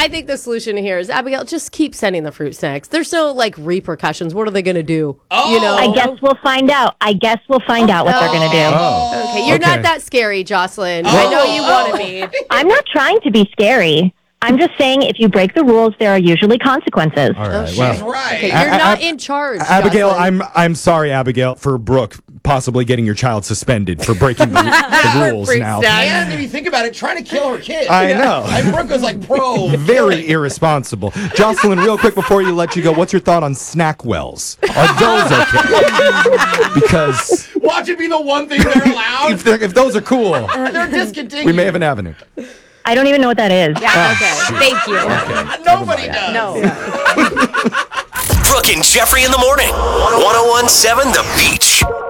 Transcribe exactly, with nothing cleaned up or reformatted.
I think the solution here is, Abigail, just keep sending the fruit snacks. There's no, like, repercussions. What are they going to do? Oh. You know? I guess we'll find out. I guess we'll find out what they're going to do. Oh. Okay, you're Okay. not that scary, Jocelyn. I know you want to be. I'm not trying to be scary. I'm just saying if you break the rules, there are usually consequences. All right. She's Well, right. Okay, A- you're a- not Ab- in charge, Abigail, Jocelyn. I'm I'm sorry, Abigail, for Brooke possibly getting your child suspended for breaking the, the rules Fruit now. snacks. And if you think about it, trying to kill her kid. I know. And Brooke was like, bro. Very irresponsible. Jocelyn, real quick before you let you go, what's your thought on snack wells? Are those okay? Because Watch it be the one thing they're allowed. if, they're- if those are cool, They're discontinued. we may have an avenue. I don't even know what that is. Yeah, okay. Thank you. Nobody does. No. Brooke and Jeffrey in the morning. ten seventeen The Beach.